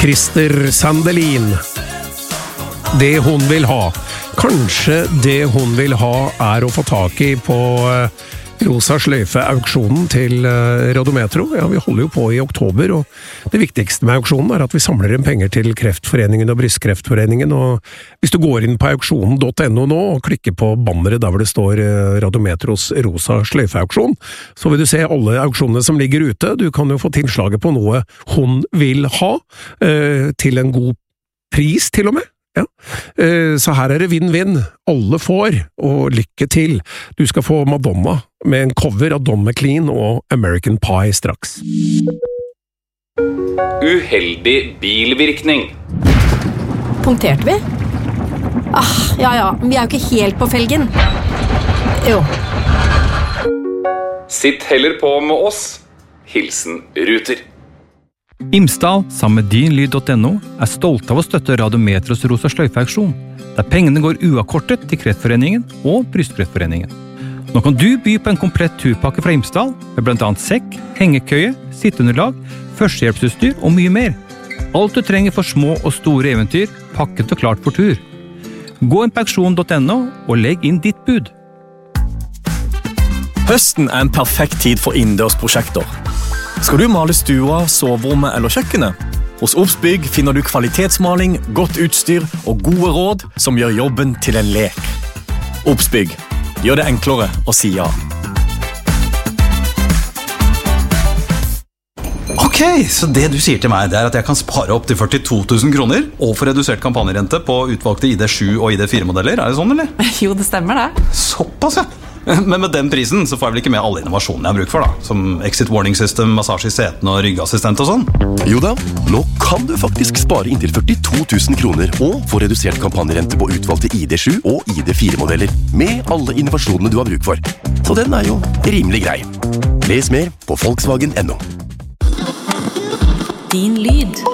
Christer Sandelin. Det hun vil ha. Kanskje det hun vil ha å få tak i på Rosa Sløyfe-auksjonen til Radometro. Ja, vi holder jo på i oktober, og det viktigste med auksjonen at vi samler inn penger til Kreftforeningen og Brystkreftforeningen, og hvis du går inn på auksjonen.no nå og klikker på banneret der hvor det står Radometros Rosa Sløyfe-auksjon, så vil du se alle auksjonene som ligger ute. Du kan jo få tilslaget på noe hun vil ha, til en god pris til og med. Ja. Så her det vinn-vinn. Alle får, og lykke til. Du skal få Madonna med en cover av Don McLean og American Pie straks. Uheldig bilvirkning. Punkterte vi? Ja, vi jo ikke helt på felgen. Jo. Sitt heller på med oss. Hilsen Ruter. Imsdal, sammen med dinlyd.no, stolt av å støtte Radometros Rosa Sløyfe-auksjon, der pengene går uavkortet til Kreftforeningen og Brystkreftforeningen. Nå kan du by på en komplett turpakke fra Imsdal, med blant annet sekk, hengekøye, sitteunderlag, førstehjelpsutstyr og mye mer. Alt du trenger for små og store eventyr, pakket og klart for tur. Gå inn på auksjon.no og legg inn ditt bud. Høsten en perfekt tid for innendørsprosjekter. Skal du male stua, soverommet eller kjøkkenet? Hos Obsbygg finner du kvalitetsmaling, godt utstyr og gode råd som gjør jobben til en lek. Obsbygg. Gjør det enklere å si ja. Ok, så det du sier til meg det at jeg kan spare opp til 42 000 kroner og få redusert kampanjerente på utvalgte ID7 og ID4-modeller. Det sånn, eller? Jo, det stemmer det. Såpass, ja. Men med den prisen så får jeg vel ikke med alle innovasjonene jeg har bruk for da, som exit warning system, massasje i setene og ryggassistent og sånn. Jo da, nå kan du faktisk spare inntil 42 000 kroner og få redusert kampanjerente på utvalgte ID7 og ID4-modeller med alle innovasjonene du har bruk for. Så den jo rimelig grei. Les mer på Volkswagen.no. Din lyd.